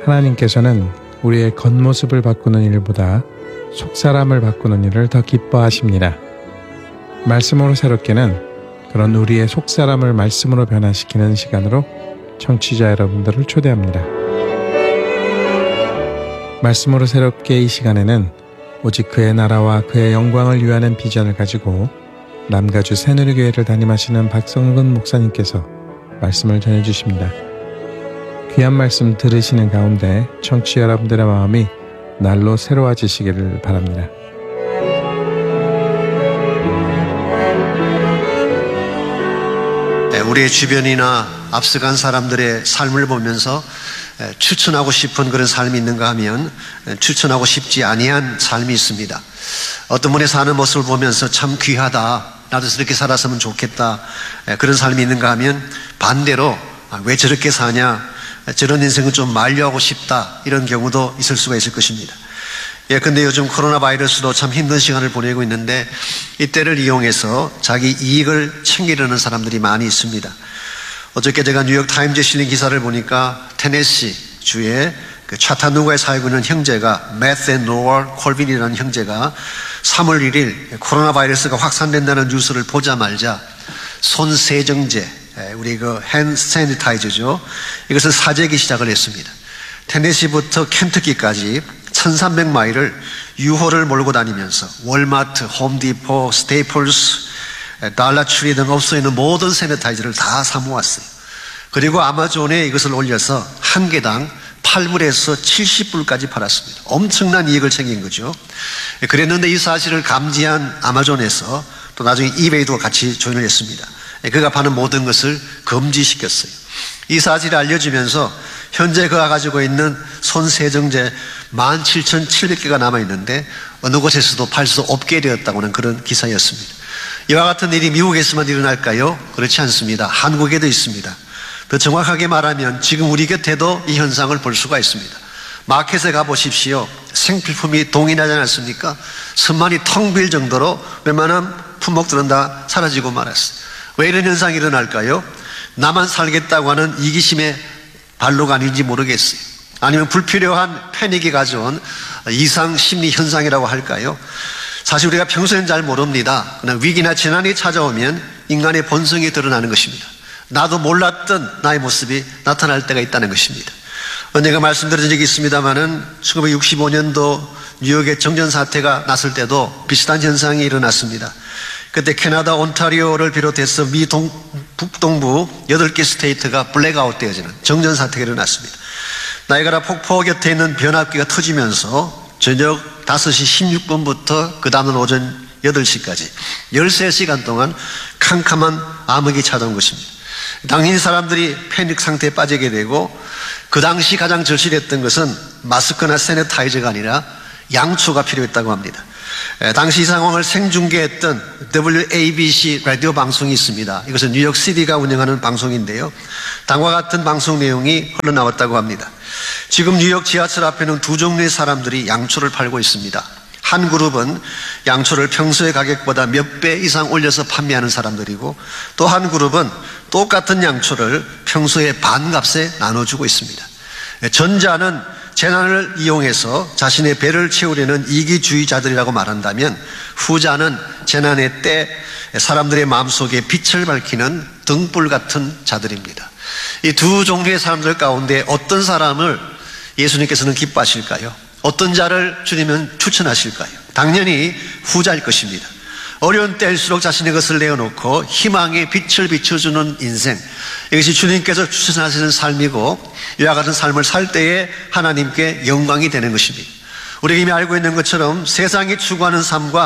하나님께서는 우리의 겉모습을 바꾸는 일보다 속사람을 바꾸는 일을 더 기뻐하십니다. 말씀으로 새롭게는 그런 우리의 속사람을 말씀으로 변화시키는 시간으로 청취자 여러분들을 초대합니다. 말씀으로 새롭게 이 시간에는 오직 그의 나라와 그의 영광을 위하는 비전을 가지고 남가주 새누리교회를 담임하시는 박성근 목사님께서 말씀을 전해주십니다. 귀한 말씀 들으시는 가운데 청취자 여러분들의 마음이 날로 새로워지시기를 바랍니다. 우리의 주변이나 앞서간 사람들의 삶을 보면서 추천하고 싶은 그런 삶이 있는가 하면 추천하고 싶지 아니한 삶이 있습니다. 어떤 분의 사는 모습을 보면서 참 귀하다, 나도 저렇게 살았으면 좋겠다, 그런 삶이 있는가 하면 반대로 왜 저렇게 사냐, 저런 인생은 좀 만류하고 싶다, 이런 경우도 있을 수가 있을 것입니다. 근데 요즘 코로나 바이러스로 참 힘든 시간을 보내고 있는데 이때를 이용해서 자기 이익을 챙기려는 사람들이 많이 있습니다. 어저께 제가 뉴욕 타임즈에 실린 기사를 보니까 테네시 주의 그 차타누가에 살고 있는 형제가 매트 앤 노얼 콜빈이라는 형제가 3월 1일 코로나 바이러스가 확산된다는 뉴스를 보자마자 손 세정제, 우리 그 핸드 세니타이저죠, 이것을 사재기 시작을 했습니다. 테네시부터 켄터키까지 1300마일을 유호를 몰고 다니면서 월마트, 홈디포, 스테이플스, 달라트리 등 업소에 있는 모든 세니타이저를 다 사모았어요. 그리고 아마존에 이것을 올려서 한 개당 8불에서 70불까지 팔았습니다. 엄청난 이익을 챙긴 거죠. 그랬는데 이 사실을 감지한 아마존에서 또 나중에 이베이도 같이 조인을 했습니다. 그가 파는 모든 것을 금지시켰어요. 이 사실이 알려지면서 현재 그가 가지고 있는 손세정제 17,700개가 남아있는데 어느 곳에서도 팔 수 없게 되었다고 하는 그런 기사였습니다. 이와 같은 일이 미국에서만 일어날까요? 그렇지 않습니다. 한국에도 있습니다. 더 정확하게 말하면 지금 우리 곁에도 이 현상을 볼 수가 있습니다. 마켓에 가보십시오. 생필품이 동일하지 않습니까? 선반이 텅 빌 정도로 웬만한 품목들은 다 사라지고 말았어요. 왜 이런 현상이 일어날까요? 나만 살겠다고 하는 이기심의 발로가 아닌지 모르겠어요. 아니면 불필요한 패닉이 가져온 이상 심리 현상이라고 할까요? 사실 우리가 평소엔 잘 모릅니다. 그러나 위기나 재난이 찾아오면 인간의 본성이 드러나는 것입니다. 나도 몰랐던 나의 모습이 나타날 때가 있다는 것입니다. 언젠가 말씀드린 적이 있습니다마는 1965년도 뉴욕의 정전사태가 났을 때도 비슷한 현상이 일어났습니다. 그때 캐나다 온타리오를 비롯해서 미 북동부 8개 스테이트가 블랙아웃 되어지는 정전사태가 일어났습니다. 나이가라 폭포 곁에 있는 변압기가 터지면서 저녁 5시 16분부터 그 다음날 오전 8시까지 13시간 동안 캄캄한 암흑이 찾아온 것입니다. 당연히 사람들이 패닉 상태에 빠지게 되고 그 당시 가장 절실했던 것은 마스크나 세니타이저가 아니라 양초가 필요했다고 합니다. 당시 이 상황을 생중계했던 WABC 라디오 방송이 있습니다. 이것은 뉴욕시티가 운영하는 방송인데요. 다음과 같은 방송 내용이 흘러나왔다고 합니다. 지금 뉴욕 지하철 앞에는 두 종류의 사람들이 양초를 팔고 있습니다. 한 그룹은 양초를 평소의 가격보다 몇 배 이상 올려서 판매하는 사람들이고 또 한 그룹은 똑같은 양초를 평소의 반값에 나눠주고 있습니다. 전자는 재난을 이용해서 자신의 배를 채우려는 이기주의자들이라고 말한다면 후자는 재난의 때 사람들의 마음속에 빛을 밝히는 등불 같은 자들입니다. 이 두 종류의 사람들 가운데 어떤 사람을 예수님께서는 기뻐하실까요? 어떤 자를 주님은 추천하실까요? 당연히 후자일 것입니다. 어려운 때일수록 자신의 것을 내어놓고 희망의 빛을 비춰주는 인생, 이것이 주님께서 추천하시는 삶이고 이와 같은 삶을 살 때에 하나님께 영광이 되는 것입니다. 우리가 이미 알고 있는 것처럼 세상이 추구하는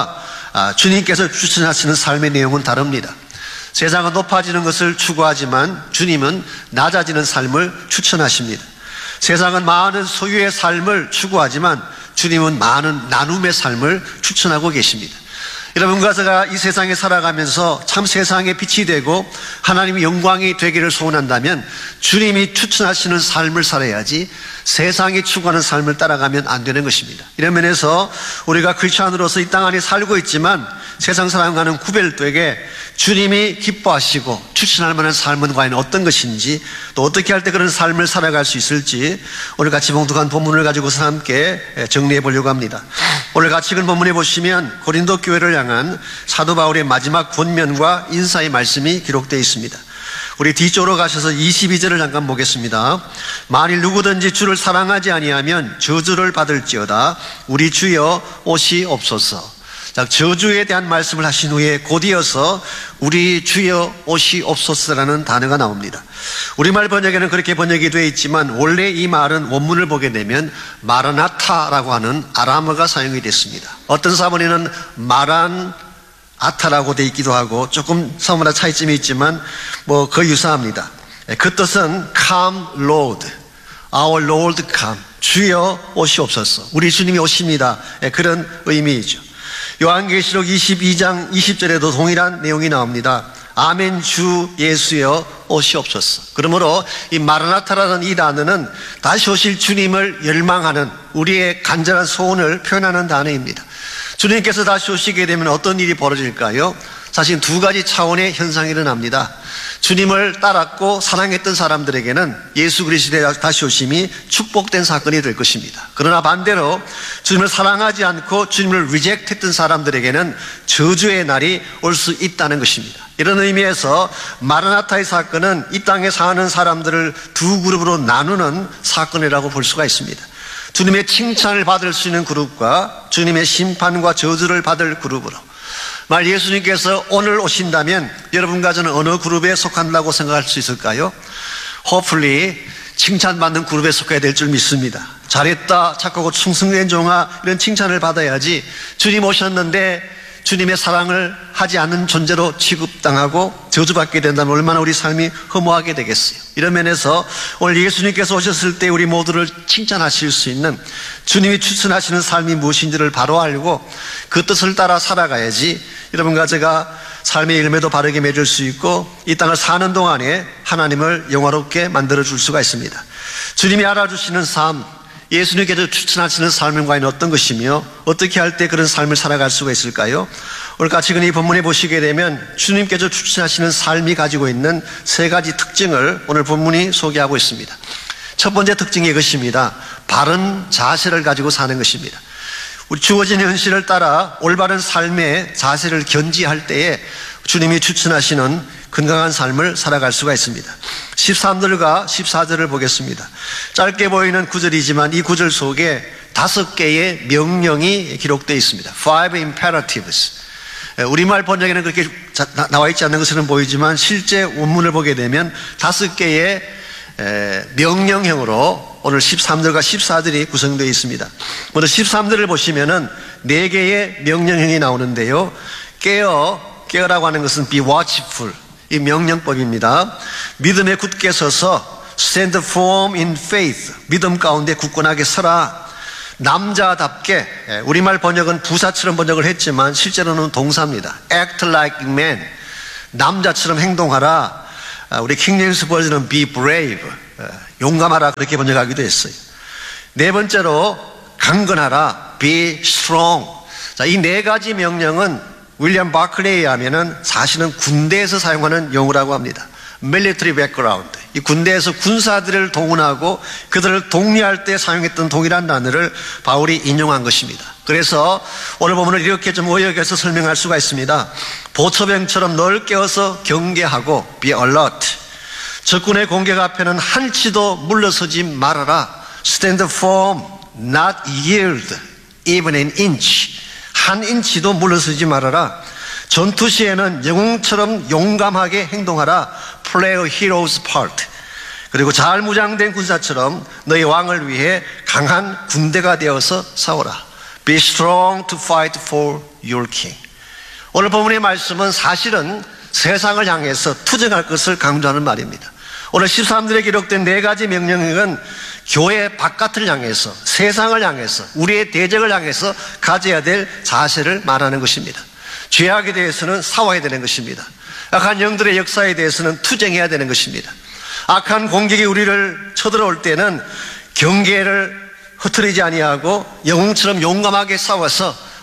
삶과 주님께서 추천하시는 삶의 내용은 다릅니다. 세상은 높아지는 것을 추구하지만 주님은 낮아지는 삶을 추천하십니다. 세상은 많은 소유의 삶을 추구하지만 주님은 많은 나눔의 삶을 추천하고 계십니다. 여러분과 제가 이 세상에 살아가면서 참 세상에 빛이 되고 하나님의 영광이 되기를 소원한다면 주님이 추천하시는 삶을 살아야지 세상이 추구하는 삶을 따라가면 안 되는 것입니다. 이런 면에서 우리가 크리스찬으로서 이 땅 안에 살고 있지만 세상 사람과는 구별되게 주님이 기뻐하시고 추천할 만한 삶은 과연 어떤 것인지, 또 어떻게 할 때 그런 삶을 살아갈 수 있을지 오늘 같이 봉독한 본문을 가지고서 함께 정리해 보려고 합니다. 오늘 같이 읽은 본문에 보시면 고린도 교회를 향한 사도 바울의 마지막 권면과 인사의 말씀이 기록되어 있습니다. 우리 뒤쪽으로 가셔서 22절을 잠깐 보겠습니다. 만일 누구든지 주를 사랑하지 아니하면 저주를 받을지어다. 우리 주여 오시옵소서. 자, 저주에 대한 말씀을 하신 후에 곧이어서 우리 주여 오시옵소서라는 단어가 나옵니다. 우리말 번역에는 그렇게 번역이 되어 있지만 원래 이 말은 원문을 보게 되면 마라나타라고 하는 아람어가 사용이 됐습니다. 어떤 사본에는 아타라고 되어 있기도 하고 조금 사마다 차이점이 있지만 거의 유사합니다. 그 뜻은 come Lord, our Lord come, 주여 오시옵소서, 우리 주님이 오십니다. 그런 의미이죠. 요한계시록 22장 20절에도 동일한 내용이 나옵니다. 아멘, 주 예수여 오시옵소서. 그러므로 이 마라나타라는 이 단어는 다시 오실 주님을 열망하는 우리의 간절한 소원을 표현하는 단어입니다. 주님께서 다시 오시게 되면 어떤 일이 벌어질까요? 사실 두 가지 차원의 현상이 일어납니다. 주님을 따랐고 사랑했던 사람들에게는 예수 그리스도의 다시 오심이 축복된 사건이 될 것입니다. 그러나 반대로 주님을 사랑하지 않고 주님을 리젝트했던 사람들에게는 저주의 날이 올 수 있다는 것입니다. 이런 의미에서 마라나타의 사건은 이 땅에 사는 사람들을 두 그룹으로 나누는 사건이라고 볼 수가 있습니다. 주님의 칭찬을 받을 수 있는 그룹과 주님의 심판과 저주를 받을 그룹으로. 만약 예수님께서 오늘 오신다면 여러분과 저는 어느 그룹에 속한다고 생각할 수 있을까요? Hopefully 칭찬받는 그룹에 속해야 될 줄 믿습니다. 잘했다, 착하고 충성된 종아, 이런 칭찬을 받아야지 주님 오셨는데 주님의 사랑을 하지 않는 존재로 취급당하고 저주받게 된다면 얼마나 우리 삶이 허무하게 되겠어요. 이런 면에서 오늘 예수님께서 오셨을 때 우리 모두를 칭찬하실 수 있는 주님이 추천하시는 삶이 무엇인지를 바로 알고 그 뜻을 따라 살아가야지 여러분과 제가 삶의 열매도 바르게 맺을 수 있고 이 땅을 사는 동안에 하나님을 영화롭게 만들어줄 수가 있습니다. 주님이 알아주시는 삶, 예수님께서 추천하시는 삶은 과연 어떤 것이며 어떻게 할 때 그런 삶을 살아갈 수가 있을까요? 오늘 같이 이 본문에 보시게 되면 주님께서 추천하시는 삶이 가지고 있는 세 가지 특징을 오늘 본문이 소개하고 있습니다. 첫 번째 특징이 이것입니다. 바른 자세를 가지고 사는 것입니다. 우리 주어진 현실을 따라 올바른 삶의 자세를 견지할 때에 주님이 추천하시는 건강한 삶을 살아갈 수가 있습니다. 13절과 14절을 보겠습니다. 짧게 보이는 구절이지만 이 구절 속에 5개의 명령이 기록되어 있습니다. 5 imperatives. 우리말 번역에는 그렇게 나와 있지 않는 것으로 보이지만 실제 원문을 보게 되면 5개의 명령형으로 오늘 13절과 14절이 구성되어 있습니다. 먼저 13절을 보시면은 4개의 명령형이 나오는데요. 깨어라고 하는 것은 be watchful, 이 명령법입니다. 믿음에 굳게 서서 stand firm in faith, 믿음 가운데 굳건하게 서라. 남자답게, 우리말 번역은 부사처럼 번역을 했지만 실제로는 동사입니다. act like man, 남자처럼 행동하라. 우리 킹제임스 버전은 be brave, 용감하라, 그렇게 번역하기도 했어요. 네 번째로 강건하라, be strong. 자, 이 4가지 명령은 윌리엄 바클레이에 하면은 사실은 군대에서 사용하는 용어라고 합니다. military background. 이 군대에서 군사들을 동원하고 그들을 독려할 때 사용했던 동일한 단어를 바울이 인용한 것입니다. 그래서 오늘 본문을 이렇게 좀 의역해서 설명할 수가 있습니다. 보초병처럼 널 깨어서 경계하고 be alert. 적군의 공격 앞에는 한치도 물러서지 말아라. stand firm, not yield, even an inch. 한 인치도 물러서지 말아라. 전투 시에는 영웅처럼 용감하게 행동하라. Play a hero's part. 그리고 잘 무장된 군사처럼 너희 왕을 위해 강한 군대가 되어서 싸워라. Be strong to fight for your king. 오늘 본문의 말씀은 사실은 세상을 향해서 투쟁할 것을 강조하는 말입니다. 오늘 13절에 기록된 4가지 명령은 교회 바깥을 향해서, 세상을 향해서, 우리의 대적을 향해서 가져야 될 자세를 말하는 것입니다. 죄악에 대해서는 싸워야 되는 것입니다. 악한 영들의 역사에 대해서는 투쟁해야 되는 것입니다. 악한 공격이 우리를 쳐들어올 때는 경계를 흐트리지 아니하고 영웅처럼 용감하게 싸워서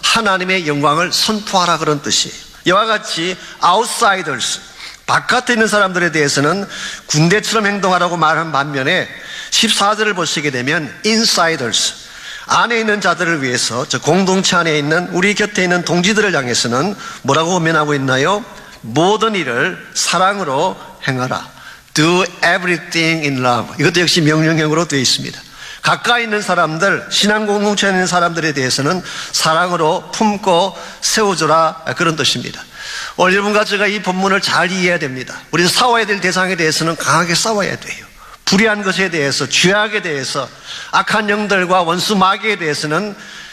하나님의 영광을 선포하라 그런 뜻이에요. 이와 같이 outsiders, 바깥에 있는 사람들에 대해서는 군대처럼 행동하라고 말한 반면에 14절을 보시게 되면 insiders, 안에 있는 자들을 위해서, 저 공동체 안에 있는 우리 곁에 있는 동지들을 향해서는 뭐라고 면하고 있나요? 모든 일을 사랑으로 행하라. Do everything in love. 이것도 역시 명령형으로 되어 있습니다. 가까이 있는 사람들, 신앙 공동체에 있는 사람들에 대해서는 사랑으로 품고 세워주라, 그런 뜻입니다. 오늘 여러분과 제가 이 본문을 잘 이해해야 됩니다. 우리는 싸워야 될 대상에 대해서는 강하게 싸워야 돼요. 불의한 것에 대해서, 죄악에 대해서, 악한 영들과 원수 마귀에 대해서는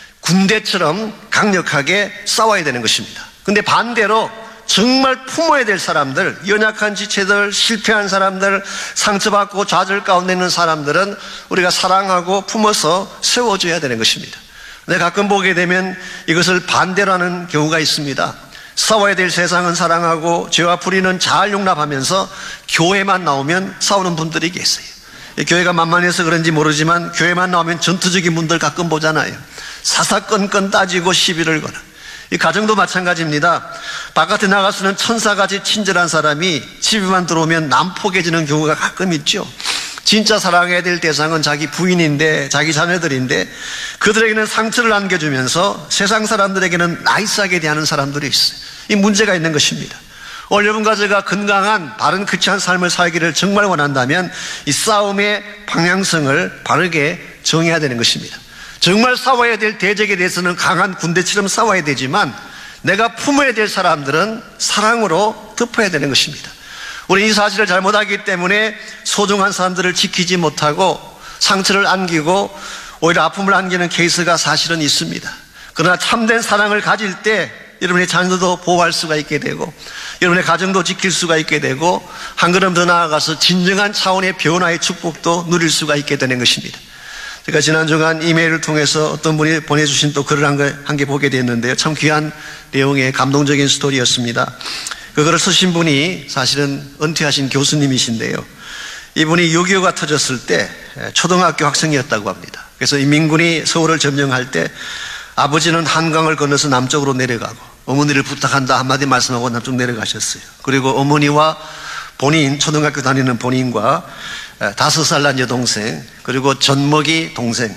군대처럼 강력하게 싸워야 되는 것입니다. 근데 반대로 정말 품어야 될 사람들, 연약한 지체들, 실패한 사람들, 상처받고 좌절 가운데 있는 사람들은 우리가 사랑하고 품어서 세워줘야 되는 것입니다. 근데 가끔 보게 되면 이것을 반대로 하는 경우가 있습니다. 싸워야 될 세상은 사랑하고 죄와 불의는 잘 용납하면서 교회만 나오면 싸우는 분들이 계세요. 교회가 만만해서 그런지 모르지만 교회만 나오면 전투적인 분들 가끔 보잖아요. 사사건건 따지고 시비를 거는. 이 가정도 마찬가지입니다. 바깥에 나가서는 천사같이 친절한 사람이 집에만 들어오면 난폭해지는 경우가 가끔 있죠. 진짜 사랑해야 될 대상은 자기 부인인데, 자기 자녀들인데 그들에게는 상처를 안겨주면서 세상 사람들에게는 나이스하게 대하는 사람들이 있어요. 이 문제가 있는 것입니다. 오늘 여러분과 제가 건강한 바른 크리스찬 삶을 살기를 정말 원한다면 이 싸움의 방향성을 바르게 정해야 되는 것입니다. 정말 싸워야 될 대적에 대해서는 강한 군대처럼 싸워야 되지만 내가 품어야 될 사람들은 사랑으로 덮어야 되는 것입니다. 우리 이 사실을 잘못하기 때문에 소중한 사람들을 지키지 못하고 상처를 안기고 오히려 아픔을 안기는 케이스가 사실은 있습니다. 그러나 참된 사랑을 가질 때 여러분의 자녀도 보호할 수가 있게 되고 여러분의 가정도 지킬 수가 있게 되고 한 걸음 더 나아가서 진정한 차원의 변화의 축복도 누릴 수가 있게 되는 것입니다. 제가 지난 주간 이메일을 통해서 어떤 분이 보내주신 또 글을 한 개 보게 됐는데요. 참 귀한 내용의 감동적인 스토리였습니다. 그거를 쓰신 분이 사실은 은퇴하신 교수님이신데요. 이분이 6.25가 터졌을 때 초등학교 학생이었다고 합니다. 그래서 인민군이 서울을 점령할 때 아버지는 한강을 건너서 남쪽으로 내려가고 어머니를 부탁한다 한마디 말씀하고 남쪽 내려가셨어요. 그리고 어머니와 본인, 초등학교 다니는 본인과 5살 난 여동생, 그리고 젖먹이 동생,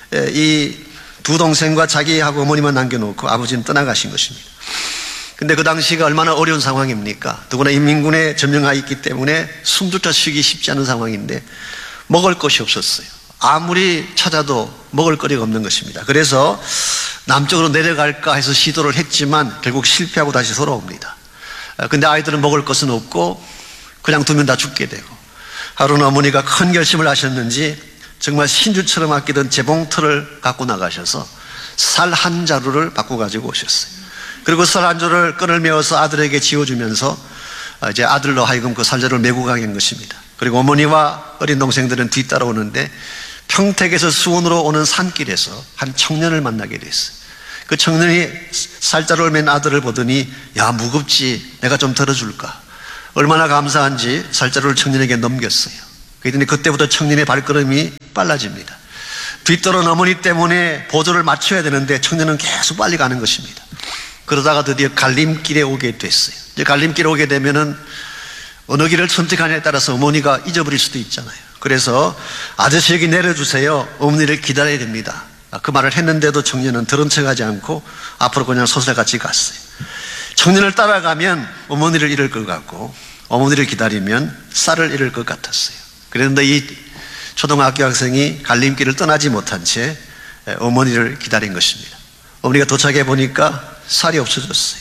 이 두 동생과 자기하고 어머니만 남겨놓고 아버지는 떠나가신 것입니다. 근데 그 당시가 얼마나 어려운 상황입니까? 더구나 인민군에 점령하 있기 때문에 숨조차 쉬기 쉽지 않은 상황인데 먹을 것이 없었어요. 아무리 찾아도 먹을 거리가 없는 것입니다. 그래서 남쪽으로 내려갈까 해서 시도를 했지만 결국 실패하고 다시 돌아옵니다. 근데 아이들은 먹을 것은 없고 그냥 두면 다 죽게 되고 하루는 어머니가 큰 결심을 하셨는지 정말 신주처럼 아끼던 재봉틀을 갖고 나가셔서 쌀 한 자루를 바꿔 가지고 오셨어요. 그리고 쌀 한 자루를 끈을 메어서 아들에게 지어주면서 이제 아들로 하여금 그 쌀자루를 메고 가게 한 것입니다. 그리고 어머니와 어린 동생들은 뒤따라오는데 평택에서 수원으로 오는 산길에서 한 청년을 만나게 됐어요. 그 청년이 쌀자루를 맨 아들을 보더니 야 무겁지 내가 좀 들어줄까. 얼마나 감사한지 쌀자루를 청년에게 넘겼어요. 그랬더니 그때부터 청년의 발걸음이 빨라집니다. 뒤따른 어머니 때문에 보조를 맞춰야 되는데 청년은 계속 빨리 가는 것입니다. 그러다가 드디어 갈림길에 오게 됐어요. 이제 갈림길에 오게 되면은 어느 길을 선택하냐에 따라서 어머니가 잊어버릴 수도 있잖아요. 그래서 아저씨 여기 내려주세요. 어머니를 기다려야 됩니다. 그 말을 했는데도 청년은 들은 척하지 않고 앞으로 그냥 소설같이 갔어요. 청년을 따라가면 어머니를 잃을 것 같고 어머니를 기다리면 쌀을 잃을 것 같았어요. 그런데 이 초등학교 학생이 갈림길을 떠나지 못한 채 어머니를 기다린 것입니다. 어머니가 도착해 보니까 쌀이 없어졌어요.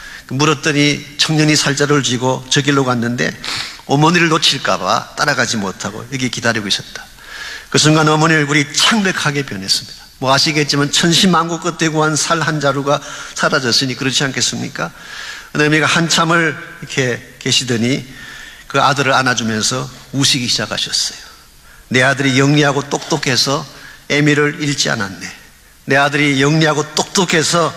물었더니 청년이 쌀자루를 쥐고 저 길로 갔는데 어머니를 놓칠까봐 따라가지 못하고 여기 기다리고 있었다. 그 순간 어머니 얼굴이 창백하게 변했습니다. 뭐 아시겠지만 천신만고 끝에 구한 쌀 한 자루가 사라졌으니 그렇지 않겠습니까? 어머니가 한참을 이렇게 계시더니 그 아들을 안아주면서 우시기 시작하셨어요. 내 아들이 영리하고 똑똑해서 애미를 잃지 않았네. 내 아들이 영리하고 똑똑해서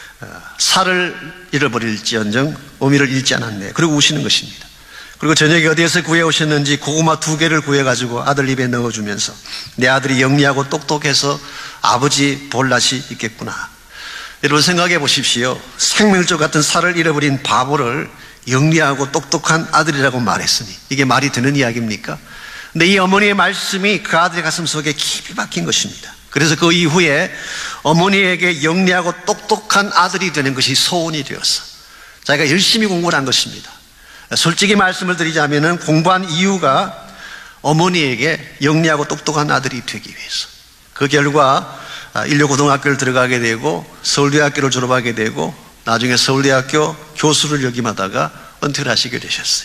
살을 잃어버릴지언정 어미를 잃지 않았네. 그리고 우시는 것입니다. 그리고 저녁에 어디에서 구해오셨는지 고구마 2개를 구해가지고 아들 입에 넣어주면서 내 아들이 영리하고 똑똑해서 아버지 볼낯이 있겠구나. 여러분 생각해 보십시오. 생명줄 같은 살을 잃어버린 바보를 영리하고 똑똑한 아들이라고 말했으니 이게 말이 되는 이야기입니까? 근데 이 어머니의 말씀이 그 아들의 가슴 속에 깊이 박힌 것입니다. 그래서 그 이후에 어머니에게 영리하고 똑똑한 아들이 되는 것이 소원이 되었어. 자기가 열심히 공부를 한 것입니다. 솔직히 말씀을 드리자면 공부한 이유가 어머니에게 영리하고 똑똑한 아들이 되기 위해서. 그 결과 인류고등학교를 들어가게 되고 서울대학교를 졸업하게 되고 나중에 서울대학교 교수를 역임하다가 은퇴를 하시게 되셨어요.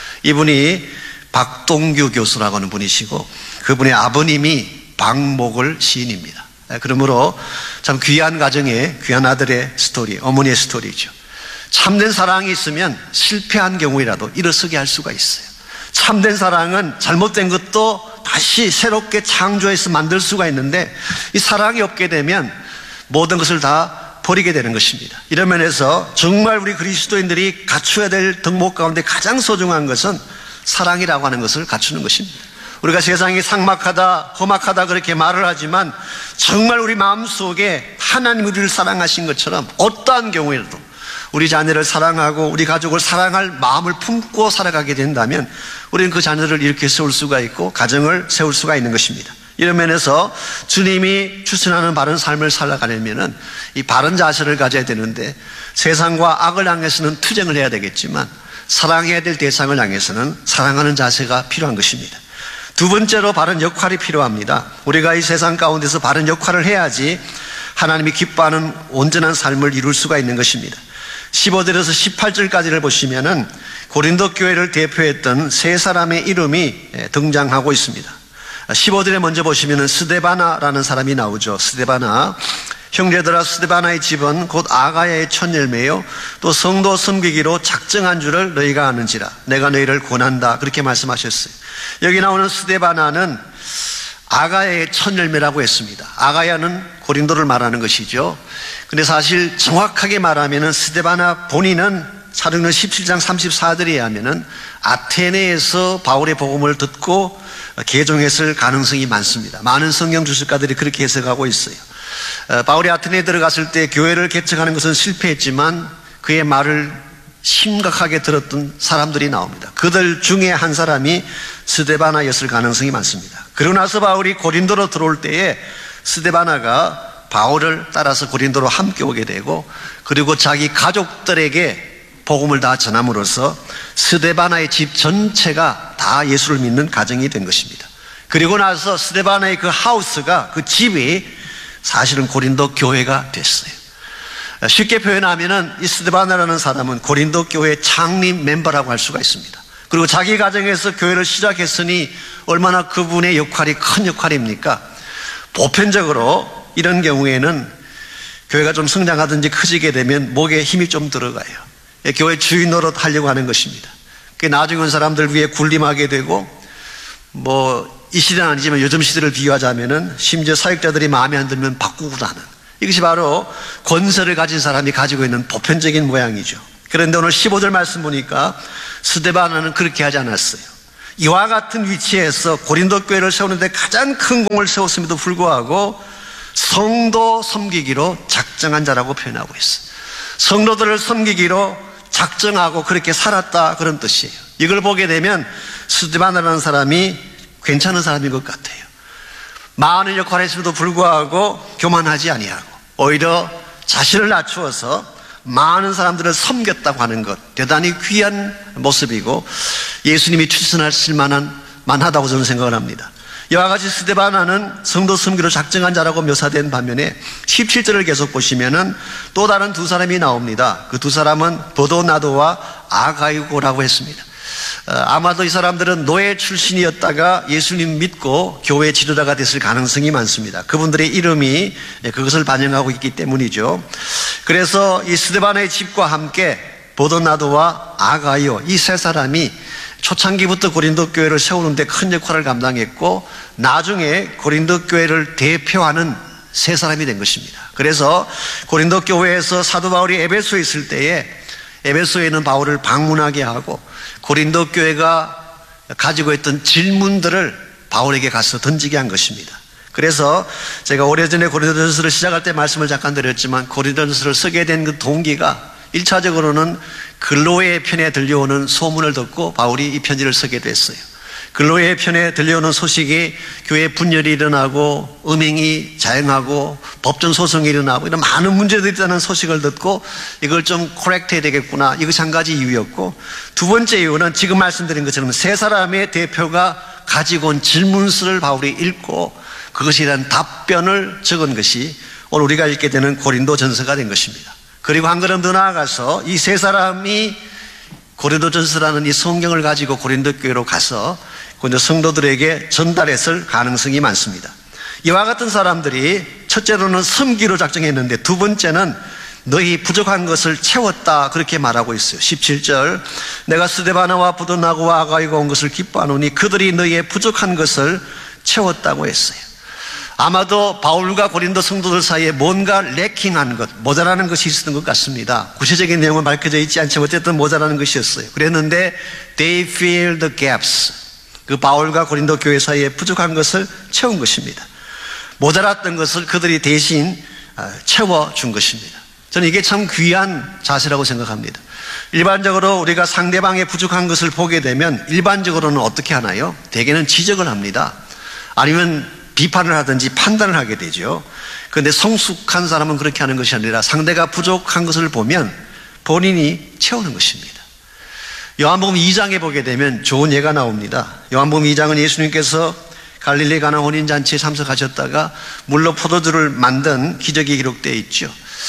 이분이 박동규 교수라고 하는 분이시고 그분의 아버님이 박목을 시인입니다. 그러므로 참 귀한 가정의 귀한 아들의 스토리, 어머니의 스토리죠. 참된 사랑이 있으면 실패한 경우이라도 일어서게 할 수가 있어요. 참된 사랑은 잘못된 것도 다시 새롭게 창조해서 만들 수가 있는데 이 사랑이 없게 되면 모든 것을 다 버리게 되는 것입니다. 이런 면에서 정말 우리 그리스도인들이 갖춰야 될 덕목 가운데 가장 소중한 것은 사랑이라고 하는 것을 갖추는 것입니다. 우리가 세상이 삭막하다, 험악하다 그렇게 말을 하지만 정말 우리 마음속에 하나님 우리를 사랑하신 것처럼 어떠한 경우에도 우리 자녀를 사랑하고 우리 가족을 사랑할 마음을 품고 살아가게 된다면 우리는 그 자녀를 이렇게 세울 수가 있고 가정을 세울 수가 있는 것입니다. 이런 면에서 주님이 추천하는 바른 삶을 살아가려면 이 바른 자세를 가져야 되는데 세상과 악을 향해서는 투쟁을 해야 되겠지만 사랑해야 될 대상을 향해서는 사랑하는 자세가 필요한 것입니다. 두 번째로 바른 역할이 필요합니다. 우리가 이 세상 가운데서 바른 역할을 해야지 하나님이 기뻐하는 온전한 삶을 이룰 수가 있는 것입니다. 15절에서 18절까지를 보시면은 고린도 교회를 대표했던 세 사람의 이름이 등장하고 있습니다. 15절에 먼저 보시면은 스데바나라는 사람이 나오죠. 스데바나. 형제들아, 스데바나의 집은 곧 아가야의 첫 열매요 또 성도 섬기기로 작정한 줄을 너희가 아는지라 내가 너희를 권한다 그렇게 말씀하셨어요. 여기 나오는 스데바나는 아가야의 첫 열매라고 했습니다. 아가야는 고린도를 말하는 것이죠. 근데 사실 정확하게 말하면은 스데바나 본인은 사도행전 17장 34절에 의하면은 아테네에서 바울의 복음을 듣고 개종했을 가능성이 많습니다. 많은 성경 주석가들이 그렇게 해석하고 있어요. 바울이 아테네에 들어갔을 때 교회를 개척하는 것은 실패했지만 그의 말을 심각하게 들었던 사람들이 나옵니다. 그들 중에 한 사람이 스데바나였을 가능성이 많습니다. 그러고 나서 바울이 고린도로 들어올 때에 스데바나가 바울을 따라서 고린도로 함께 오게 되고 그리고 자기 가족들에게 복음을 다 전함으로써 스데바나의 집 전체가 다 예수를 믿는 가정이 된 것입니다. 그리고 나서 스데바나의 그 하우스가 그 집이 사실은 고린도 교회가 됐어요. 쉽게 표현하면은 이 스데바나라는 사람은 고린도 교회 창립 멤버라고 할 수가 있습니다. 그리고 자기 가정에서 교회를 시작했으니 얼마나 그분의 역할이 큰 역할입니까? 보편적으로 이런 경우에는 교회가 좀 성장하든지 커지게 되면 목에 힘이 좀 들어가요. 교회 주인 노릇 하려고 하는 것입니다. 나중에 온 사람들 위해 군림하게 되고 이 시대는 아니지만 요즘 시대를 비유하자면은 심지어 사역자들이 마음에 안 들면 바꾸고 하는 이것이 바로 권세를 가진 사람이 가지고 있는 보편적인 모양이죠. 그런데 오늘 15절 말씀 보니까 스데바나는 그렇게 하지 않았어요. 이와 같은 위치에서 고린도 교회를 세우는데 가장 큰 공을 세웠음에도 불구하고 성도 섬기기로 작정한 자라고 표현하고 있어요. 성도들을 섬기기로 작정하고 그렇게 살았다 그런 뜻이에요. 이걸 보게 되면 스데바나라는 사람이 괜찮은 사람인 것 같아요. 많은 역할을 했음에도 불구하고 교만하지 아니하고 오히려 자신을 낮추어서 많은 사람들을 섬겼다고 하는 것 대단히 귀한 모습이고 예수님이 추천하실 만하다고 저는 생각을 합니다. 이와 같이 스데바나는 성도 섬기로 작정한 자라고 묘사된 반면에 17절을 계속 보시면은 또 다른 두 사람이 나옵니다. 그 두 사람은 버도나도와 아가이고라고 했습니다. 아마도 이 사람들은 노예 출신이었다가 예수님 믿고 교회 지도자가 됐을 가능성이 많습니다. 그분들의 이름이 그것을 반영하고 있기 때문이죠. 그래서 이 스데바나의 집과 함께 버도나도와 아가이오 이 세 사람이 초창기부터 고린도 교회를 세우는데 큰 역할을 감당했고 나중에 고린도 교회를 대표하는 세 사람이 된 것입니다. 그래서 고린도 교회에서 사도 바울이 에베소에 있을 때에 에베소에는 바울을 방문하게 하고 고린도 교회가 가지고 있던 질문들을 바울에게 가서 던지게 한 것입니다. 그래서 제가 오래전에 고린도전서를 시작할 때 말씀을 잠깐 드렸지만 고린도전서를 쓰게 된 그 동기가 1차적으로는 글로의 편에 들려오는 소문을 듣고 바울이 이 편지를 쓰게 됐어요. 글로의 편에 들려오는 소식이 교회 분열이 일어나고 음행이 자행하고 법정 소송이 일어나고 이런 많은 문제들이 있다는 소식을 듣고 이걸 좀 코렉트 해야 되겠구나. 이것이 한 가지 이유였고, 두 번째 이유는 지금 말씀드린 것처럼 세 사람의 대표가 가지고 온 질문서를 바울이 읽고 그것에 대한 답변을 적은 것이 오늘 우리가 읽게 되는 고린도전서가 된 것입니다. 그리고 한 걸음 더 나아가서 이 세 사람이 고린도전서라는 이 성경을 가지고 고린도 교회로 가서 고린도 성도들에게 전달했을 가능성이 많습니다. 이와 같은 사람들이 첫째로는 섬기로 작정했는데 두 번째는 너희 부족한 것을 채웠다 그렇게 말하고 있어요. 17절 내가 스데바나와 부도나고와 아가이가 온 것을 기뻐하노니 그들이 너희의 부족한 것을 채웠다고 했어요. 아마도 바울과 고린도 성도들 사이에 뭔가 레킹한 것, 모자라는 것이 있었던 것 같습니다. 구체적인 내용은 밝혀져 있지 않지만 어쨌든 모자라는 것이었어요. 그랬는데 they fill the gaps. 그 바울과 고린도 교회 사이에 부족한 것을 채운 것입니다. 모자랐던 것을 그들이 대신 채워준 것입니다. 저는 이게 참 귀한 자세라고 생각합니다. 일반적으로 우리가 상대방의 부족한 것을 보게 되면 일반적으로는 어떻게 하나요? 대개는 지적을 합니다. 아니면 비판을 하든지 판단을 하게 되죠. 그런데 성숙한 사람은 그렇게 하는 것이 아니라 상대가 부족한 것을 보면 본인이 채우는 것입니다. 요한복음 2장에 보게 되면 좋은 예가 나옵니다. 요한복음 2장은 예수님께서 갈릴리 가나 혼인잔치에 참석하셨다가 물로 포도주를 만든 기적이 기록되어 있죠.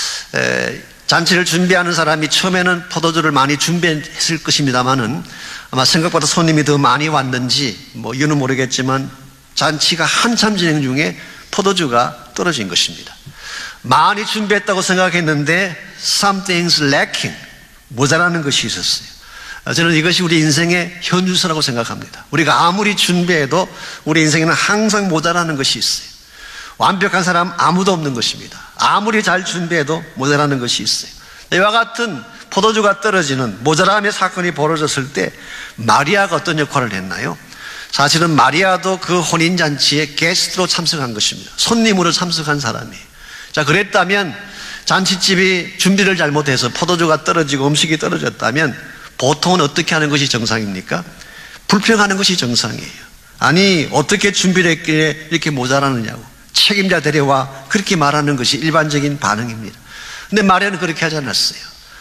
잔치를 준비하는 사람이 처음에는 포도주를 많이 준비했을 것입니다만은 아마 생각보다 손님이 더 많이 왔는지 이유는 모르겠지만 잔치가 한참 진행 중에 포도주가 떨어진 것입니다. 많이 준비했다고 생각했는데 something's lacking, 모자라는 것이 있었어요. 저는 이것이 우리 인생의 현주소라고 생각합니다. 우리가 아무리 준비해도 우리 인생에는 항상 모자라는 것이 있어요. 완벽한 사람 아무도 없는 것입니다. 아무리 잘 준비해도 모자라는 것이 있어요. 이와 같은 포도주가 떨어지는 모자람의 사건이 벌어졌을 때 마리아가 어떤 역할을 했나요? 사실은 마리아도 그 혼인잔치에 게스트로 참석한 것입니다. 손님으로 참석한 사람이에요. 자, 그랬다면 잔치집이 준비를 잘못해서 포도주가 떨어지고 음식이 떨어졌다면 보통은 어떻게 하는 것이 정상입니까? 불평하는 것이 정상이에요. 아니, 어떻게 준비를 했길래 이렇게 모자라느냐고. 책임자 데려와 그렇게 말하는 것이 일반적인 반응입니다. 근데 마리아는 그렇게 하지 않았어요.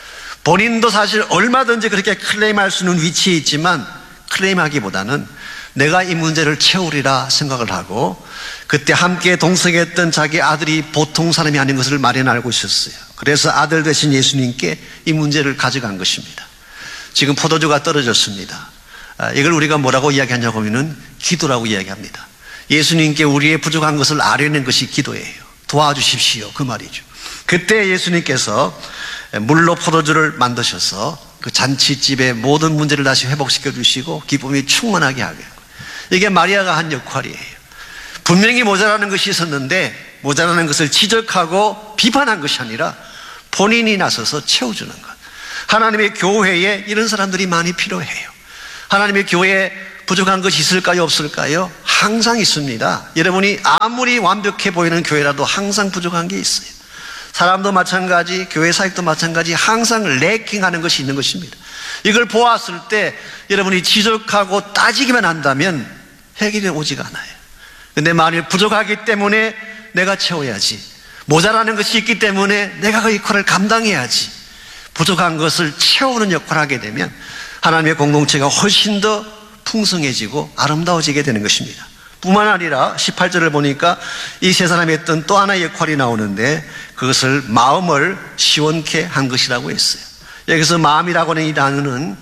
본인도 사실 얼마든지 그렇게 클레임할 수 있는 위치에 있지만 클레임하기보다는 내가 이 문제를 채우리라 생각을 하고 그때 함께 동석했던 자기 아들이 보통 사람이 아닌 것을 마리아는 알고 있었어요. 그래서 아들 되신 예수님께 이 문제를 가져간 것입니다. 지금 포도주가 떨어졌습니다. 이걸 우리가 뭐라고 이야기하냐고 하면은 기도라고 이야기합니다. 예수님께 우리의 부족한 것을 아뢰는 것이 기도예요. 도와주십시오. 그 말이죠. 그때 예수님께서 물로 포도주를 만드셔서 그 잔치집의 모든 문제를 다시 회복시켜 주시고 기쁨이 충만하게 하게. 이게 마리아가 한 역할이에요. 분명히 모자라는 것이 있었는데 모자라는 것을 지적하고 비판한 것이 아니라 본인이 나서서 채워주는 것. 하나님의 교회에 이런 사람들이 많이 필요해요. 하나님의 교회에 부족한 것이 있을까요? 없을까요? 항상 있습니다. 여러분이 아무리 완벽해 보이는 교회라도 항상 부족한 게 있어요. 사람도 마찬가지, 교회 사역도 마찬가지, 항상 레킹하는 것이 있는 것입니다. 이걸 보았을 때 여러분이 지적하고 따지기만 한다면 해결이 오지가 않아요. 근데 만일 부족하기 때문에 내가 채워야지, 모자라는 것이 있기 때문에 내가 그 역할을 감당해야지, 부족한 것을 채우는 역할을 하게 되면 하나님의 공동체가 훨씬 더 풍성해지고 아름다워지게 되는 것입니다. 뿐만 아니라 18절을 보니까 이 세 사람이 했던 또 하나의 역할이 나오는데 그것을 마음을 시원케 한 것이라고 했어요. 여기서 마음이라고 하는 이 단어는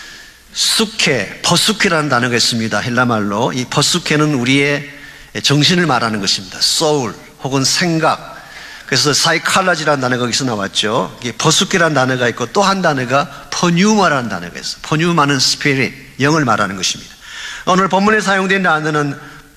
수케, 퍼수케라는 단어가 있습니다. 헬라말로. 이 퍼수케는 우리의 정신을 말하는 것입니다. soul 혹은 생각. 그래서 사이칼라지라는 단어가 여기서 나왔죠. 퍼수케라는 단어가 있고 또 한 단어가 퍼뉴마라는 단어가 있어요. 퍼뉴마는 스피릿, 영을 말하는 것입니다. 오늘 본문에 사용된 단어는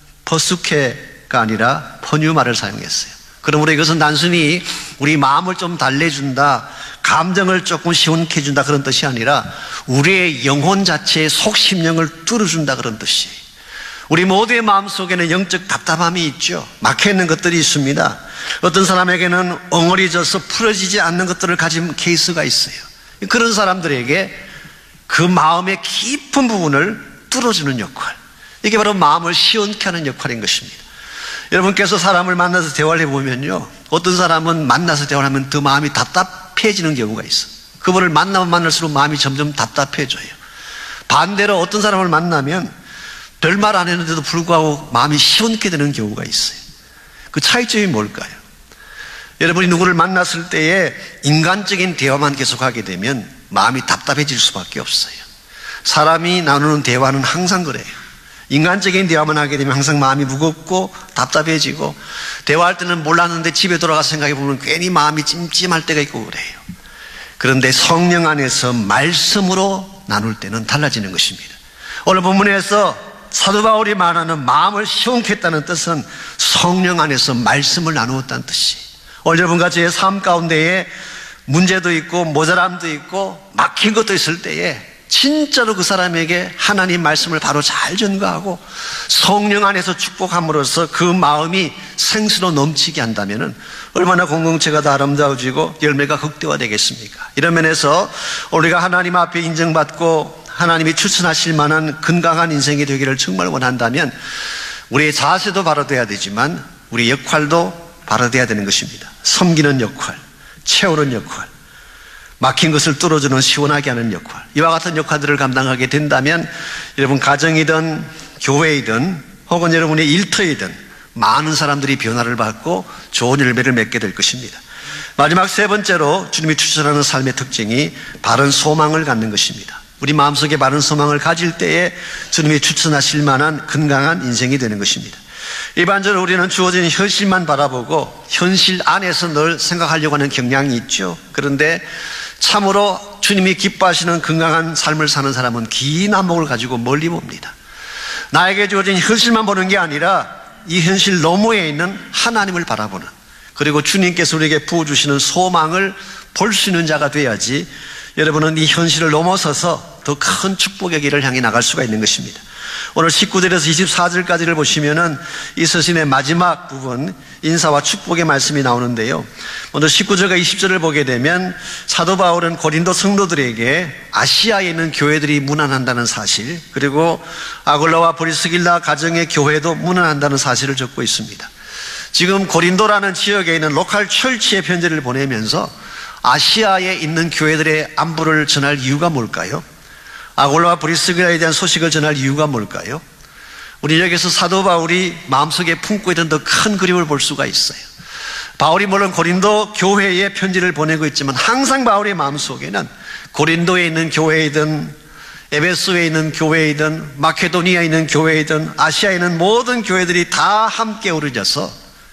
퍼수케가 아니라 퍼뉴마를 사용했어요. 그러므로 이것은 단순히 우리 마음을 좀 달래준다, 감정을 조금 시원케 해준다 그런 뜻이 아니라 우리의 영혼 자체의 속심령을 뚫어준다 그런 뜻이에요. 우리 모두의 마음속에는 영적 답답함이 있죠. 막혀있는 것들이 있습니다. 어떤 사람에게는 엉어리져서 풀어지지 않는 것들을 가진 케이스가 있어요. 그런 사람들에게 그 마음의 깊은 부분을 뚫어주는 역할, 이게 바로 마음을 시원케 하는 역할인 것입니다. 여러분께서 사람을 만나서 대화를 해보면요, 어떤 사람은 만나서 대화를 하면 더 마음이 답답해지는 경우가 있어요. 그분을 만나면 만날수록 마음이 점점 답답해져요. 반대로 어떤 사람을 만나면 별말 안 했는데도 불구하고 마음이 시원케 되는 경우가 있어요. 그 차이점이 뭘까요? 여러분이 누구를 만났을 때에 인간적인 대화만 계속하게 되면 마음이 답답해질 수밖에 없어요. 사람이 나누는 대화는 항상 그래요. 인간적인 대화만 하게 되면 항상 마음이 무겁고 답답해지고, 대화할 때는 몰랐는데 집에 돌아가서 생각해 보면 괜히 마음이 찜찜할 때가 있고 그래요. 그런데 성령 안에서 말씀으로 나눌 때는 달라지는 것입니다. 오늘 본문에서 사도 바울이 말하는 마음을 시원케 했다는 뜻은 성령 안에서 말씀을 나누었다는 뜻이. 오늘 여러분과 저의 삶 가운데에 문제도 있고 모자람도 있고 막힌 것도 있을 때에 진짜로 그 사람에게 하나님 말씀을 바로 잘 전가하고 성령 안에서 축복함으로써 그 마음이 생수로 넘치게 한다면 얼마나 공동체가 더 아름다워지고 열매가 극대화되겠습니까? 이런 면에서 우리가 하나님 앞에 인정받고 하나님이 추천하실 만한 건강한 인생이 되기를 정말 원한다면 우리의 자세도 바로 돼야 되지만 우리의 역할도 바로 돼야 되는 것입니다. 섬기는 역할, 채우는 역할, 막힌 것을 뚫어주는 시원하게 하는 역할, 이와 같은 역할들을 감당하게 된다면 여러분 가정이든 교회이든 혹은 여러분의 일터이든 많은 사람들이 변화를 받고 좋은 열매를 맺게 될 것입니다. 마지막 세 번째로 주님이 추천하는 삶의 특징이 바른 소망을 갖는 것입니다. 우리 마음속에 바른 소망을 가질 때에 주님이 추천하실 만한 건강한 인생이 되는 것입니다. 일반적으로 우리는 주어진 현실만 바라보고 현실 안에서 늘 생각하려고 하는 경향이 있죠. 그런데 참으로 주님이 기뻐하시는 건강한 삶을 사는 사람은 긴 안목을 가지고 멀리 봅니다. 나에게 주어진 현실만 보는 게 아니라 이 현실 너머에 있는 하나님을 바라보는, 그리고 주님께서 우리에게 부어주시는 소망을 볼 수 있는 자가 돼야지 여러분은 이 현실을 넘어서서 더 큰 축복의 길을 향해 나갈 수가 있는 것입니다. 오늘 19절에서 24절까지를 보시면은 이 서신의 마지막 부분 인사와 축복의 말씀이 나오는데요. 먼저 19절과 20절을 보게 되면 사도 바울은 고린도 성도들에게 아시아에 있는 교회들이 무난한다는 사실, 그리고 아굴라와 브리스길라 가정의 교회도 무난한다는 사실을 적고 있습니다. 지금 고린도라는 지역에 있는 로컬 철치의 편지를 보내면서 아시아에 있는 교회들의 안부를 전할 이유가 뭘까요? 아굴라와 브리스길라에 대한 소식을 전할 이유가 뭘까요? 우리 여기서 사도 바울이 마음속에 품고 있던 더 큰 그림을 볼 수가 있어요. 바울이 물론 고린도 교회에 편지를 보내고 있지만 항상 바울의 마음속에는 고린도에 있는 교회이든 에베소에 있는 교회이든 마케도니아에 있는 교회이든 아시아에 있는 모든 교회들이 다 함께 어우러져서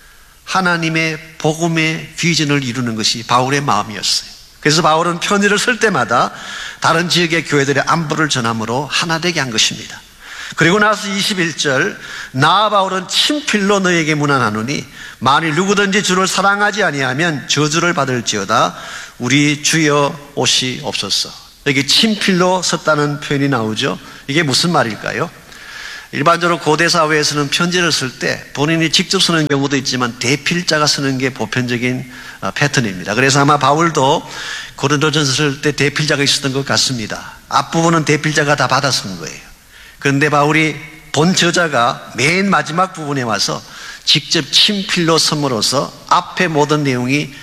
하나님의 복음의 비전을 이루는 것이 바울의 마음이었어요. 그래서 바울은 편지를 쓸 때마다 다른 지역의 교회들의 안부를 전함으로 하나 되게 한 것입니다. 그리고 나서 21절, 나 바울은 친필로 너에게 문안하노니 만일 누구든지 주를 사랑하지 아니하면 저주를 받을지어다. 우리 주여 오시옵소서. 여기 친필로 썼다는 표현이 나오죠. 이게 무슨 말일까요? 일반적으로 고대 사회에서는 편지를 쓸 때 본인이 직접 쓰는 경우도 있지만 대필자가 쓰는 게 보편적인 패턴입니다. 그래서 아마 바울도 고린도전서 쓸 때 대필자가 있었던 것 같습니다. 앞부분은 대필자가 다 받아 쓴 거예요. 그런데 바울이 본 저자가 맨 마지막 부분에 와서 직접 친필로 선물로서 앞에 모든 내용이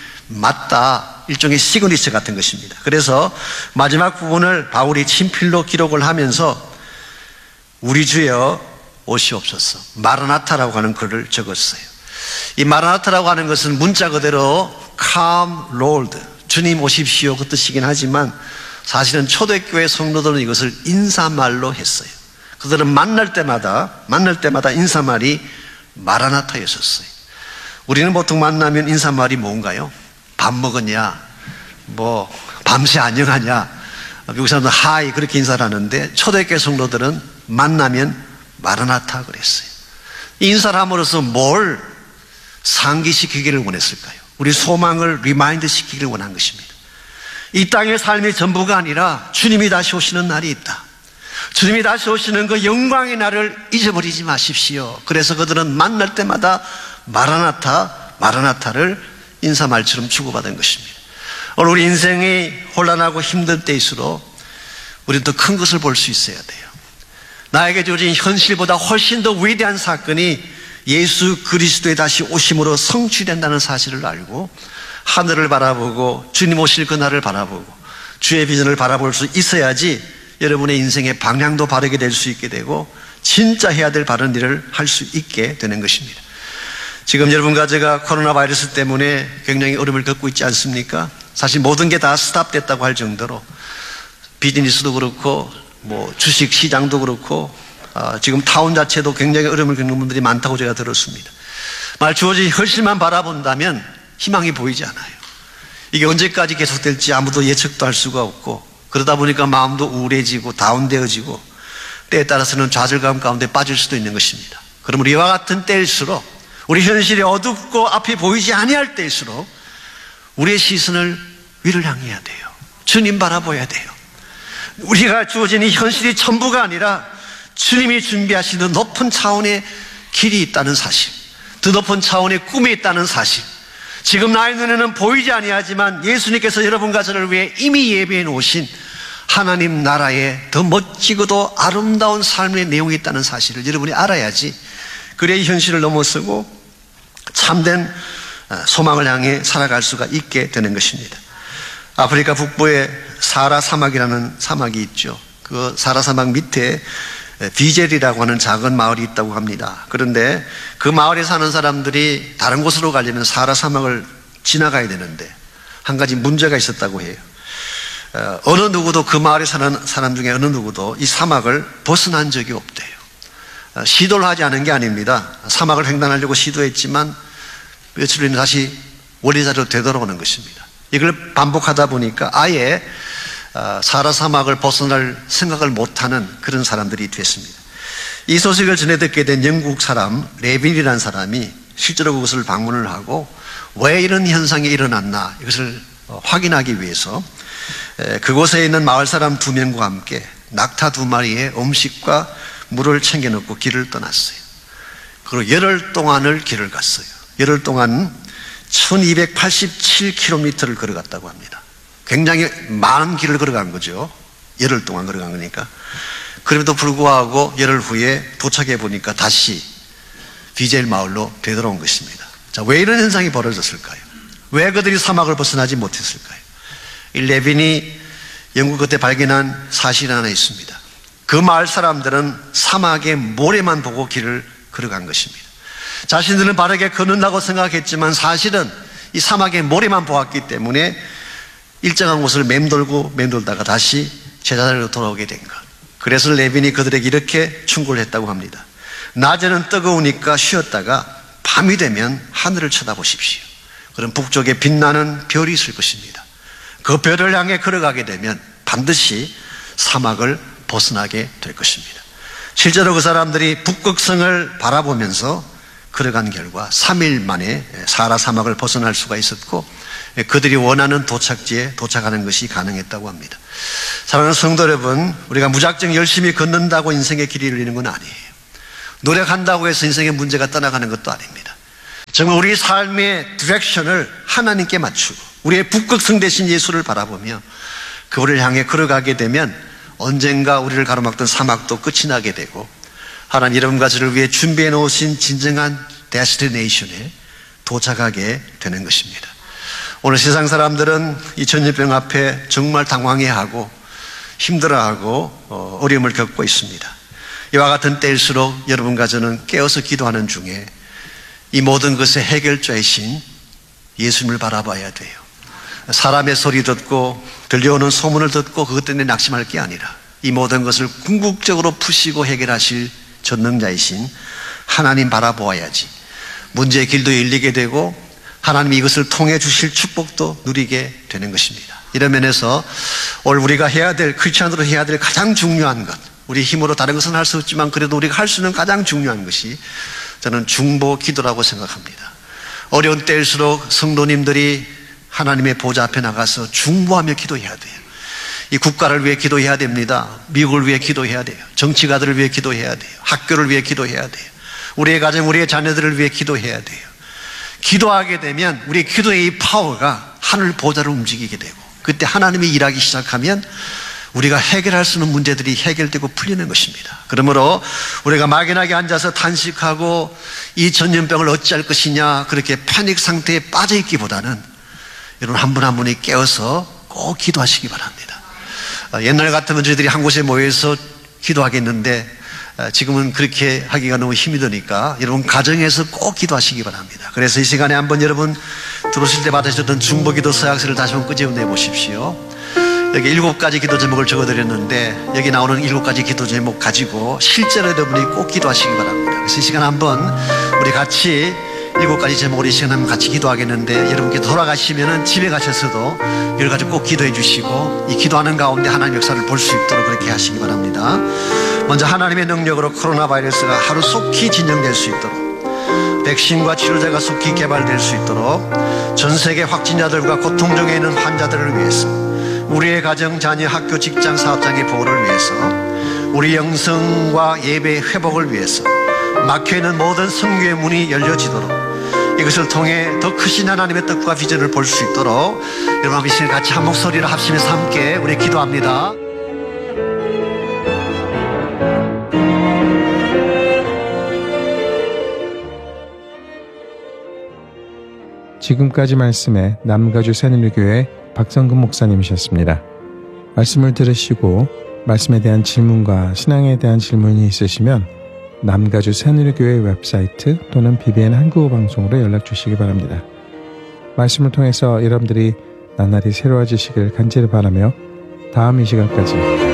맞다, 일종의 시그니처 같은 것입니다. 그래서 마지막 부분을 바울이 친필로 기록을 하면서 우리 주여 오시옵소서, 마라나타라고 하는 글을 적었어요. 이 마라나타라고 하는 것은 문자 그대로 Come Lord, 주님 오십시오 그 뜻이긴 하지만 사실은 초대교회 성도들은 이것을 인사말로 했어요. 그들은 만날 때마다 인사말이 마라나타였었어요. 우리는 보통 만나면 인사말이 뭔가요? 밥 먹었냐, 뭐 밤새 안녕하냐, 미국 사람들은 하이 그렇게 인사를 하는데 초대교회 성도들은 만나면 마라나타 그랬어요. 인사를 함으로써 뭘 상기시키기를 원했을까요? 우리 소망을 리마인드 시키기를 원한 것입니다. 이 땅의 삶이 전부가 아니라 주님이 다시 오시는 날이 있다. 주님이 다시 오시는 그 영광의 날을 잊어버리지 마십시오. 그래서 그들은 만날 때마다 마라나타, 마라나타를 인사말처럼 주고받은 것입니다. 오늘 우리 인생이 혼란하고 힘들 때일수록 우리는 더 큰 것을 볼 수 있어야 돼요. 나에게 주어진 현실보다 훨씬 더 위대한 사건이 예수 그리스도의 다시 오심으로 성취된다는 사실을 알고 하늘을 바라보고 주님 오실 그날을 바라보고 주의 비전을 바라볼 수 있어야지 여러분의 인생의 방향도 바르게 될 수 있게 되고 진짜 해야 될 바른 일을 할 수 있게 되는 것입니다. 지금 여러분과 제가 코로나 바이러스 때문에 굉장히 어려움을 겪고 있지 않습니까? 사실 모든 게 다 스탑됐다고 할 정도로 비즈니스도 그렇고 주식 시장도 그렇고 지금 타운 자체도 굉장히 어려움을 겪는 분들이 많다고 제가 들었습니다. 만약 주어진 현실만 바라본다면 희망이 보이지 않아요. 이게 언제까지 계속될지 아무도 예측도 할 수가 없고 그러다 보니까 마음도 우울해지고 다운되어지고 때에 따라서는 좌절감 가운데 빠질 수도 있는 것입니다. 그러면 이와 같은 때일수록 우리 현실이 어둡고 앞이 보이지 아니할 때일수록 우리의 시선을 위를 향해야 돼요. 주님 바라봐야 돼요. 우리가 주어진 이 현실이 전부가 아니라 주님이 준비하시는 높은 차원의 길이 있다는 사실, 더 높은 차원의 꿈이 있다는 사실, 지금 나의 눈에는 보이지 아니하지만 예수님께서 여러분과 저를 위해 이미 예비해 놓으신 하나님 나라의 더 멋지고도 아름다운 삶의 내용이 있다는 사실을 여러분이 알아야지 그래야 이 현실을 넘어서고 참된 소망을 향해 살아갈 수가 있게 되는 것입니다. 아프리카 북부에 사하라 사막이라는 사막이 있죠. 그 사하라 사막 밑에 비젤이라고 하는 작은 마을이 있다고 합니다. 그런데 그 마을에 사는 사람들이 다른 곳으로 가려면 사하라 사막을 지나가야 되는데 한 가지 문제가 있었다고 해요. 어느 누구도 그 마을에 사는 사람 중에 어느 누구도 이 사막을 벗어난 적이 없대요. 시도를 하지 않은 게 아닙니다. 사막을 횡단하려고 시도했지만 며칠 후에 다시 원래 자리로 되돌아오는 것입니다. 이걸 반복하다 보니까 아예 사하라 사막을 벗어날 생각을 못하는 그런 사람들이 됐습니다. 이 소식을 전해 듣게 된 영국 사람 레빈이라는 사람이 실제로 그것을 방문을 하고 왜 이런 현상이 일어났나 이것을 확인하기 위해서 그곳에 있는 마을 사람 2명과 함께 낙타 2마리에 음식과 물을 챙겨 넣고 길을 떠났어요. 그리고 열흘 동안을 길을 갔어요. 열흘 동안 1287km를 걸어갔다고 합니다. 굉장히 많은 길을 걸어간 거죠. 열흘 동안 걸어간 거니까. 그럼에도 불구하고 열흘 후에 도착해 보니까 다시 비젤 마을로 되돌아온 것입니다. 자, 왜 이런 현상이 벌어졌을까요? 왜 그들이 사막을 벗어나지 못했을까요? 이 레빈이 영국 끝에 발견한 사실이 하나 있습니다. 그 마을 사람들은 사막의 모래만 보고 길을 걸어간 것입니다. 자신들은 바르게 걷는다고 생각했지만 사실은 이 사막의 모래만 보았기 때문에 일정한 곳을 맴돌다가 다시 제자리로 돌아오게 된 것. 그래서 레빈이 그들에게 이렇게 충고를 했다고 합니다. 낮에는 뜨거우니까 쉬었다가 밤이 되면 하늘을 쳐다보십시오. 그럼 북쪽에 빛나는 별이 있을 것입니다. 그 별을 향해 걸어가게 되면 반드시 사막을 벗어나게 될 것입니다. 실제로 그 사람들이 북극성을 바라보면서 걸어간 결과 3일 만에 사하라 사막을 벗어날 수가 있었고 그들이 원하는 도착지에 도착하는 것이 가능했다고 합니다. 사랑하는 성도 여러분, 우리가 무작정 열심히 걷는다고 인생의 길이 열리는 건 아니에요. 노력한다고 해서 인생의 문제가 떠나가는 것도 아닙니다. 정말 우리 삶의 디렉션을 하나님께 맞추고 우리의 북극성 대신 예수를 바라보며 그를 향해 걸어가게 되면 언젠가 우리를 가로막던 사막도 끝이 나게 되고 하나님 여러분과 저를 위해 준비해 놓으신 진정한 데스티네이션에 도착하게 되는 것입니다. 오늘 세상 사람들은 이 전염병 앞에 정말 당황해하고 힘들어하고 어려움을 겪고 있습니다. 이와 같은 때일수록 여러분과 저는 깨어서 기도하는 중에 이 모든 것의 해결자이신 예수님을 바라봐야 돼요. 사람의 소리 듣고 들려오는 소문을 듣고 그것 때문에 낙심할 게 아니라 이 모든 것을 궁극적으로 푸시고 해결하실 전능자이신 하나님 바라보아야지 문제의 길도 열리게 되고 하나님이 이것을 통해 주실 축복도 누리게 되는 것입니다. 이런 면에서 오늘 우리가 해야 될, 크리스찬으로 해야 될 가장 중요한 것, 우리 힘으로 다른 것은 할 수 없지만 그래도 우리가 할 수 있는 가장 중요한 것이 저는 중보 기도라고 생각합니다. 어려운 때일수록 성도님들이 하나님의 보좌 앞에 나가서 중보하며 기도해야 돼요. 이 국가를 위해 기도해야 됩니다. 미국을 위해 기도해야 돼요. 정치가들을 위해 기도해야 돼요. 학교를 위해 기도해야 돼요. 우리의 가정, 우리의 자녀들을 위해 기도해야 돼요. 기도하게 되면 우리의 기도의 이 파워가 하늘 보좌를 움직이게 되고, 그때 하나님이 일하기 시작하면 우리가 해결할 수 있는 문제들이 해결되고 풀리는 것입니다. 그러므로 우리가 막연하게 앉아서 탄식하고 이 전염병을 어찌할 것이냐 그렇게 패닉 상태에 빠져 있기보다는 여러분 한 분 한 분이 깨어서 꼭 기도하시기 바랍니다. 옛날 같으면 저희들이 한 곳에 모여서 기도하겠는데 지금은 그렇게 하기가 너무 힘이 드니까 여러분 가정에서 꼭 기도하시기 바랍니다. 그래서 이 시간에 한번 여러분 들어오실 때 받으셨던 중보기도 서약서를 다시 한번 끄집어내 보십시오. 여기 7가지 기도 제목을 적어드렸는데 여기 나오는 7가지 기도 제목 가지고 실제로 여러분이 꼭 기도하시기 바랍니다. 그래서 이 시간 한번 우리 같이 7가지 제목으로 이 시간 한번 같이 기도하겠는데, 여러분께 돌아가시면은 집에 가셔서도 여러 가지 꼭 기도해 주시고 이 기도하는 가운데 하나님의 역사를 볼 수 있도록 그렇게 하시기 바랍니다. 먼저 하나님의 능력으로 코로나 바이러스가 하루속히 진정될 수 있도록, 백신과 치료제가 속히 개발될 수 있도록, 전 세계 확진자들과 고통 중에 있는 환자들을 위해서, 우리의 가정, 자녀, 학교, 직장, 사업장의 보호를 위해서, 우리 영성과 예배의 회복을 위해서 막혀있는 모든 선교의 문이 열려지도록, 이것을 통해 더 크신 하나님의 뜻과 비전을 볼 수 있도록 여러분 이 시간 같이 한 목소리로 합심해서 함께 우리 기도합니다. 지금까지 말씀에 남가주 새누리교회 박성근 목사님이셨습니다. 말씀을 들으시고 말씀에 대한 질문과 신앙에 대한 질문이 있으시면 남가주 새누리교회 웹사이트 또는 BBN 한국어 방송으로 연락 주시기 바랍니다. 말씀을 통해서 여러분들이 나날이 새로워지시길 간절히 바라며 다음 이 시간까지